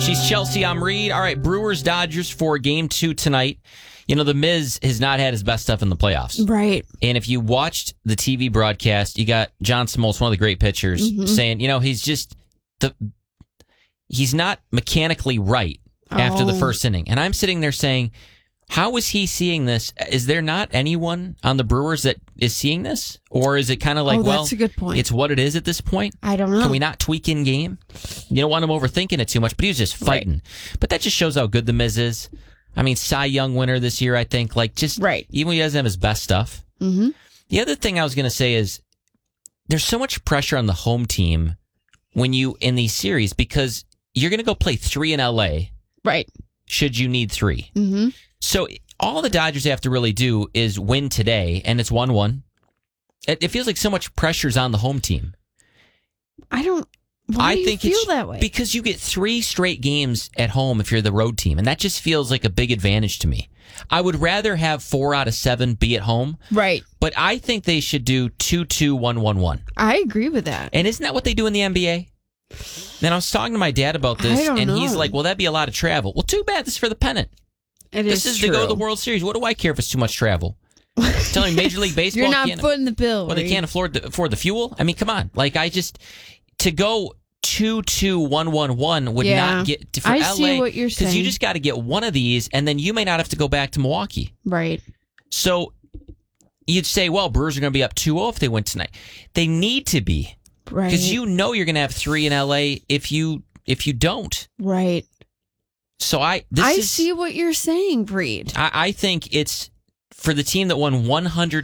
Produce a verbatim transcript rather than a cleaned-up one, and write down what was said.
She's Chelsea. I'm Reed. All right, Brewers Dodgers for game two tonight. You know, the Miz has not had his best stuff in the playoffs. Right. And if you watched the T V broadcast, you got John Smoltz, one of the great pitchers, mm-hmm. saying, you know, he's just the he's not mechanically right oh. after the first inning. And I'm sitting there saying, how is he seeing this? Is there not anyone on the Brewers that is seeing this? Or is it kind of like, oh, well, that's a good point. It's what it is at this point? I don't know. Can we not tweak in game? You don't want him overthinking it too much, but he was just fighting. Right. But that just shows how good the Miz is. I mean, Cy Young winner this year, I think. Like, just right. even when he doesn't have his best stuff. Mm-hmm. The other thing I was going to say is there's so much pressure on the home team when you in these series because you're going to go play three in L A. Right. Should you need three. Mm-hmm. So all the Dodgers have to really do is win today, and it's one one. It, it feels like so much pressure's on the home team. I don't... Why I do think you feel it's that way? Because you get three straight games at home if you're the road team, and that just feels like a big advantage to me. I would rather have four out of seven be at home. Right. But I think they should do two two one one one. I agree with that. And isn't that what they do in the N B A? Then I was talking to my dad about this, I don't and know. he's like, well, that'd be a lot of travel. Well, too bad. This is for the pennant. It this is is true. to go to the World Series. What do I care if it's too much travel? Telling me Major League Baseball... You're not can't, footing the bill. Well, they can't afford the, afford the fuel? I mean, come on. Like, I just... To go... two two one one one would yeah. not get to for I L A, see what you're saying. because you just got to get one of these, and then you may not have to go back to Milwaukee. Right. So you'd say, well, Brewers are going to be up two oh if they win tonight. They need to be, right? Because you know you're going to have three in L A if you if you don't. Right. So I this I is, see what you're saying, Breed. I, I think it's for the team that won one hundred